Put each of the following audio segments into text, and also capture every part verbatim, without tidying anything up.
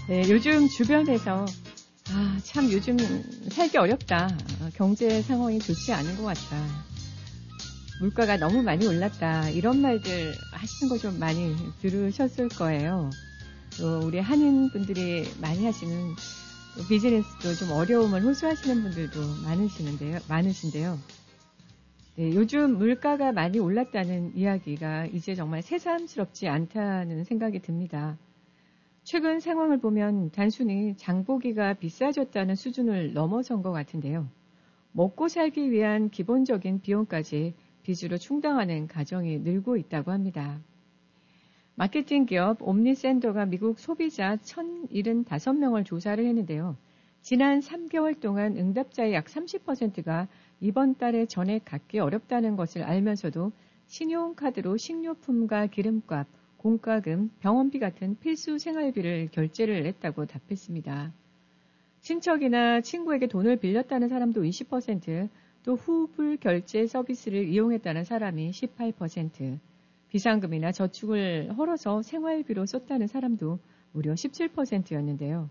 네, 요즘 주변에서 아, 참 요즘 살기 어렵다. 경제 상황이 좋지 않은 것 같다. 물가가 너무 많이 올랐다. 이런 말들 하시는 거 좀 많이 들으셨을 거예요. 또 우리 한인분들이 많이 하시는 비즈니스도 좀 어려움을 호소하시는 분들도 많으시는데요. 많으신데요. 네, 요즘 물가가 많이 올랐다는 이야기가 이제 정말 새삼스럽지 않다는 생각이 듭니다. 최근 상황을 보면 단순히 장보기가 비싸졌다는 수준을 넘어선 것 같은데요. 먹고 살기 위한 기본적인 비용까지 빚으로 충당하는 가정이 늘고 있다고 합니다. 마케팅 기업 옴니센더가 미국 소비자 천칠십오 명을 조사를 했는데요. 지난 삼 개월 동안 응답자의 약 삼십 퍼센트가 이번 달에 전액 갚기 어렵다는 것을 알면서도 신용카드로 식료품과 기름값, 공과금, 병원비 같은 필수 생활비를 결제를 했다고 답했습니다. 친척이나 친구에게 돈을 빌렸다는 사람도 이십 퍼센트, 또 후불 결제 서비스를 이용했다는 사람이 십팔 퍼센트, 비상금이나 저축을 헐어서 생활비로 썼다는 사람도 무려 십칠 퍼센트였는데요.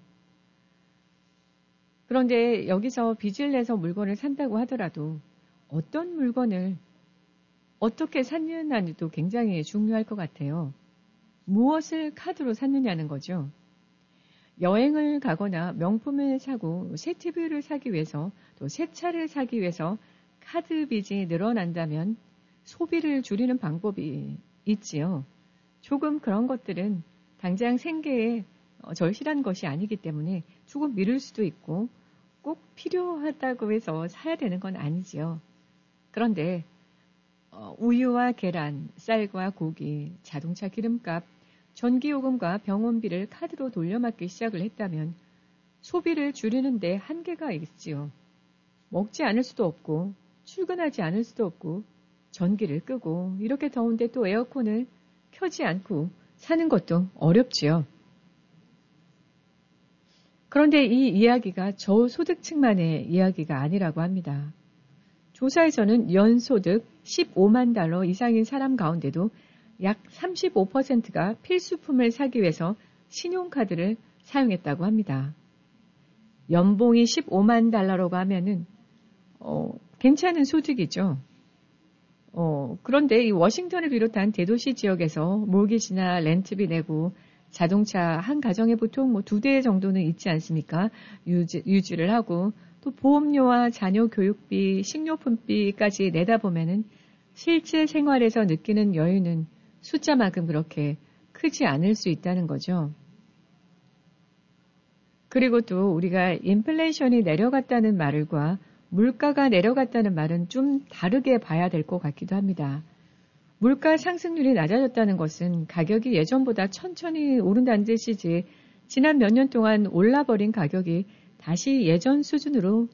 그런데 여기서 빚을 내서 물건을 산다고 하더라도 어떤 물건을 어떻게 샀느냐도 굉장히 중요할 것 같아요. 무엇을 카드로 샀느냐는 거죠. 여행을 가거나 명품을 사고 새 티비를 사기 위해서 또 새 차를 사기 위해서 카드 빚이 늘어난다면 소비를 줄이는 방법이 있지요. 조금 그런 것들은 당장 생계에 절실한 것이 아니기 때문에 조금 미룰 수도 있고 꼭 필요하다고 해서 사야 되는 건 아니지요. 그런데 우유와 계란, 쌀과 고기, 자동차 기름값, 전기요금과 병원비를 카드로 돌려막기 시작을 했다면 소비를 줄이는데 한계가 있지요. 먹지 않을 수도 없고 출근하지 않을 수도 없고 전기를 끄고 이렇게 더운데 또 에어컨을 켜지 않고 사는 것도 어렵지요. 그런데 이 이야기가 저소득층만의 이야기가 아니라고 합니다. 조사에서는 연소득 십오만 달러 이상인 사람 가운데도 약 삼십오 퍼센트가 필수품을 사기 위해서 신용카드를 사용했다고 합니다. 연봉이 십오만 달러라고 하면은 어, 괜찮은 소득이죠. 어, 그런데 이 워싱턴을 비롯한 대도시 지역에서 몰기지나 렌트비 내고 자동차 한 가정에 보통 뭐 두 대 정도는 있지 않습니까? 유지, 유지를 하고 또 보험료와 자녀 교육비, 식료품비까지 내다 보면은 실제 생활에서 느끼는 여유는 숫자만큼 그렇게 크지 않을 수 있다는 거죠. 그리고 또 우리가 인플레이션이 내려갔다는 말과 물가가 내려갔다는 말은 좀 다르게 봐야 될 것 같기도 합니다. 물가 상승률이 낮아졌다는 것은 가격이 예전보다 천천히 오른다는 뜻이지 지난 몇 년 동안 올라버린 가격이 다시 예전 수준으로